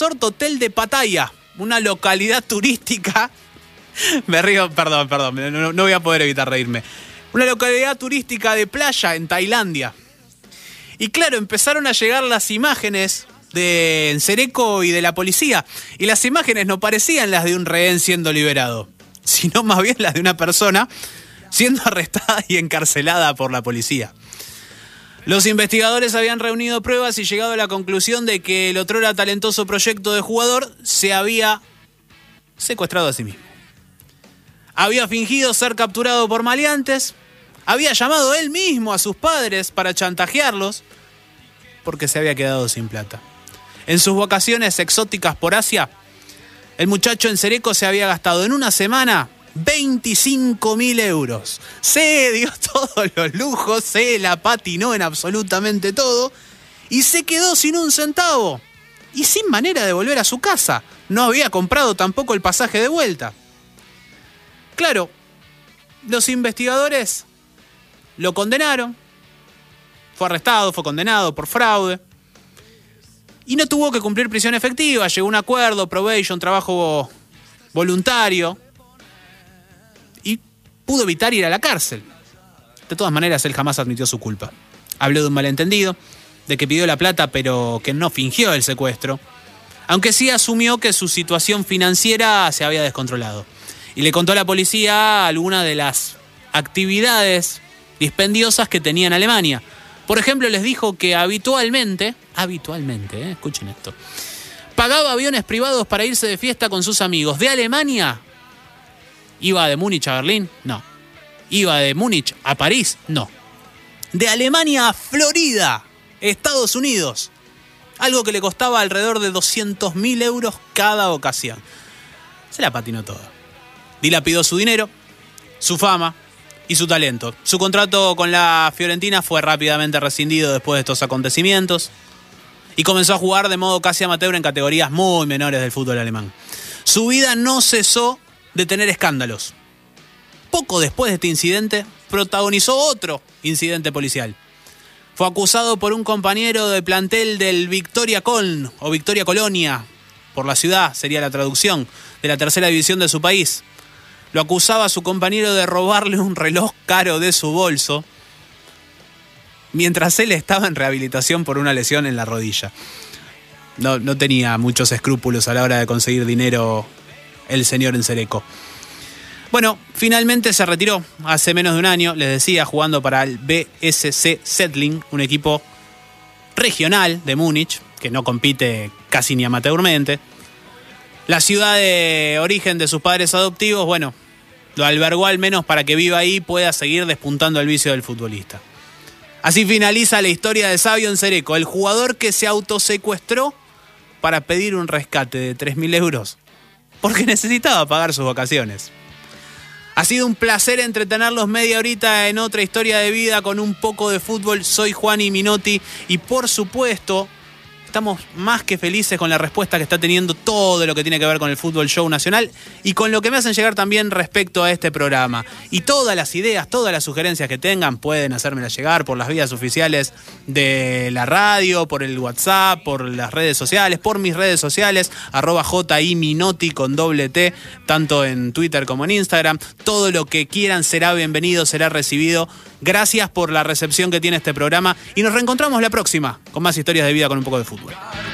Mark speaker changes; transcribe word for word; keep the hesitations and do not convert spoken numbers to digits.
Speaker 1: Resort Hotel de Pattaya, una localidad turística. Me río, perdón, perdón, no, no voy a poder evitar reírme. Una localidad turística de playa en Tailandia. Y claro, empezaron a llegar las imágenes de Nsereko y de la policía. Y las imágenes no parecían las de un rehén siendo liberado, sino más bien las de una persona siendo arrestada y encarcelada por la policía. Los investigadores habían reunido pruebas y llegado a la conclusión de que el otrora talentoso proyecto de jugador se había secuestrado a sí mismo. Había fingido ser capturado por maleantes, había llamado él mismo a sus padres para chantajearlos, porque se había quedado sin plata. En sus vacaciones exóticas por Asia, el muchacho Nsereko se había gastado en una semana veinticinco mil euros. Se dio todos los lujos, se la patinó en absolutamente todo y se quedó sin un centavo y sin manera de volver a su casa. No había comprado tampoco el pasaje de vuelta. Claro, los investigadores lo condenaron. Fue arrestado, fue condenado por fraude. Y no tuvo que cumplir prisión efectiva. Llegó a un acuerdo, probation, trabajo voluntario. Y pudo evitar ir a la cárcel. De todas maneras, él jamás admitió su culpa. Habló de un malentendido, de que pidió la plata pero que no fingió el secuestro. Aunque sí asumió que su situación financiera se había descontrolado. Y le contó a la policía algunas de las actividades dispendiosas que tenía en Alemania. Por ejemplo, les dijo que habitualmente, habitualmente, eh, escuchen esto, pagaba aviones privados para irse de fiesta con sus amigos. ¿De Alemania? ¿Iba de Múnich a Berlín? No. ¿Iba de Múnich a París? No. De Alemania a Florida, Estados Unidos. Algo que le costaba alrededor de doscientos mil euros cada ocasión. Se la patinó toda. Dilapidó su dinero, su fama y su talento. Su contrato con la Fiorentina fue rápidamente rescindido después de estos acontecimientos y comenzó a jugar de modo casi amateur en categorías muy menores del fútbol alemán. Su vida no cesó de tener escándalos. Poco después de este incidente, protagonizó otro incidente policial. Fue acusado por un compañero de plantel del Victoria Köln, o Victoria Colonia, por la ciudad, sería la traducción, de la tercera división de su país. Lo acusaba a su compañero de robarle un reloj caro de su bolso mientras él estaba en rehabilitación por una lesión en la rodilla. No, no tenía muchos escrúpulos a la hora de conseguir dinero el señor Nsereko. Bueno, finalmente se retiró hace menos de un año, les decía, jugando para el B S C Settling, un equipo regional de Múnich, que no compite casi ni amateurmente. La ciudad de origen de sus padres adoptivos, bueno, lo albergó al menos para que viva ahí y pueda seguir despuntando el vicio del futbolista. Así finaliza la historia de Savio Nsereko, el jugador que se autosecuestró para pedir un rescate de tres mil euros, porque necesitaba pagar sus vacaciones. Ha sido un placer entretenerlos media horita en otra historia de vida con un poco de fútbol. Soy Juani Minotti y por supuesto estamos más que felices con la respuesta que está teniendo todo lo que tiene que ver con el Fútbol Show Nacional y con lo que me hacen llegar también respecto a este programa. Y todas las ideas, todas las sugerencias que tengan pueden hacérmelas llegar por las vías oficiales de la radio, por el WhatsApp, por las redes sociales, por mis redes sociales, arroba jiminotti con doble T, tanto en Twitter como en Instagram. Todo lo que quieran será bienvenido, será recibido. Gracias por la recepción que tiene este programa y nos reencontramos la próxima con más historias de vida con un poco de fútbol.